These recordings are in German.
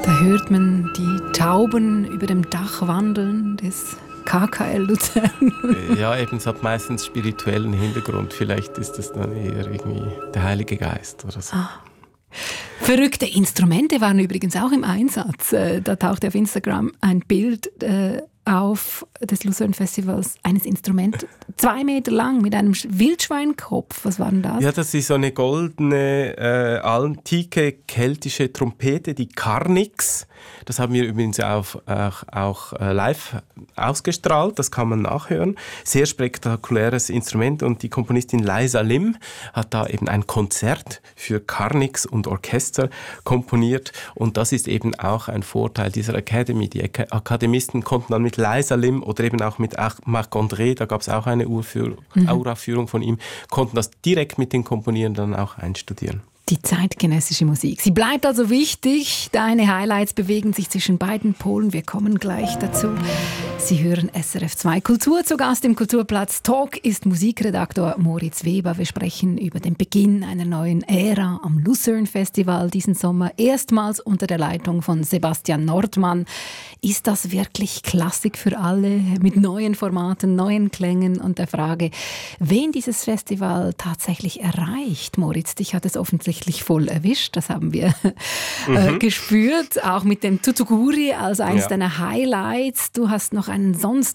Da hört man die Tauben über dem Dach wandeln des KKL Luzern. Ja, eben, es hat meistens spirituellen Hintergrund. Vielleicht ist es dann eher irgendwie der Heilige Geist oder so. Ah. Verrückte Instrumente waren übrigens auch im Einsatz. Da tauchte auf Instagram ein Bild auf des Luzern Festivals, eines Instruments 2 Meter lang mit einem Wildschweinkopf. Was war denn das? Ja, das ist so eine goldene, antike keltische Trompete, die Carnix. Das haben wir übrigens auch live ausgestrahlt, das kann man nachhören. Sehr spektakuläres Instrument und die Komponistin Liza Lim hat da eben ein Konzert für Carnix und Orchester komponiert und das ist eben auch ein Vorteil dieser Academy. Die Akademisten konnten dann mit Liza Lim oder eben auch mit Marc-André, da gab es auch eine Uraufführung von ihm, konnten das direkt mit den Komponierenden dann auch einstudieren. Die zeitgenössische Musik. Sie bleibt also wichtig. Deine Highlights bewegen sich zwischen beiden Polen. Wir kommen gleich dazu. Sie hören SRF 2 Kultur. Zu Gast im Kulturplatz Talk ist Musikredaktor Moritz Weber. Wir sprechen über den Beginn einer neuen Ära am Luzern Festival diesen Sommer. Erstmals unter der Leitung von Sebastian Nordmann. Ist das wirklich Klassik für alle? Mit neuen Formaten, neuen Klängen und der Frage, wen dieses Festival tatsächlich erreicht. Moritz, dich hat es offensichtlich voll erwischt, das haben wir gespürt, auch mit dem Tutuguri als eines deiner Highlights. Du hast noch einen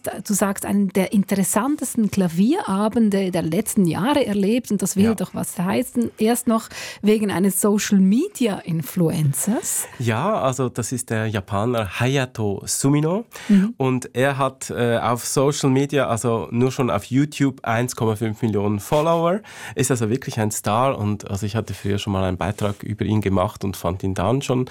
der interessantesten Klavierabende der letzten Jahre erlebt und das will doch was heißen. Erst noch wegen eines Social-Media-Influencers. Ja, also das ist der Japaner Hayato Sumino und er hat auf Social Media, also nur schon auf YouTube 1,5 Millionen Follower, ist also wirklich ein Star und also ich hatte früher schon mal einen Beitrag über ihn gemacht und fand ihn dann schon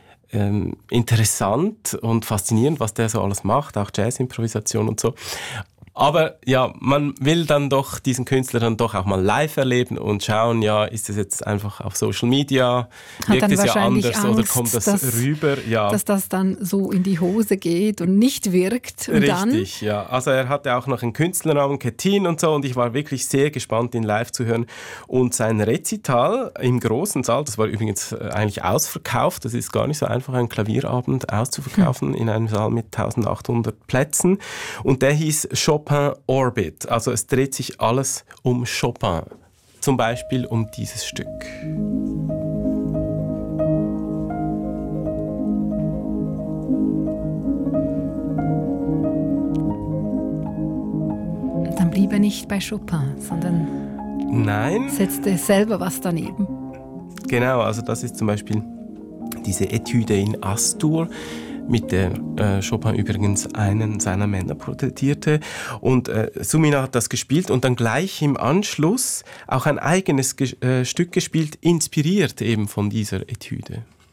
interessant und faszinierend, was der so alles macht, auch Jazz-Improvisation und so. Aber ja, man will dann doch diesen Künstler dann doch auch mal live erleben und schauen, ja, ist es jetzt einfach auf Social Media, wirkt es ja anders Angst, oder kommt das rüber? Ja. Dass das dann so in die Hose geht und nicht wirkt. Und richtig, dann? Ja. Also er hatte auch noch einen Künstlernamen, Ketin und so und ich war wirklich sehr gespannt, ihn live zu hören. Und sein Rezital im großen Saal, das war übrigens eigentlich ausverkauft, das ist gar nicht so einfach, einen Klavierabend auszuverkaufen in einem Saal mit 1800 Plätzen. Und der hieß Chopin Orbit. Also es dreht sich alles um Chopin. Zum Beispiel um dieses Stück. Dann blieb er nicht bei Chopin, sondern setzte selber was daneben. Genau, also das ist zum Beispiel diese Etüde in As-Dur, mit der Chopin übrigens einen seiner Männer porträtierte. Und Sumino hat das gespielt und dann gleich im Anschluss auch ein eigenes Stück gespielt, inspiriert eben von dieser Etüde.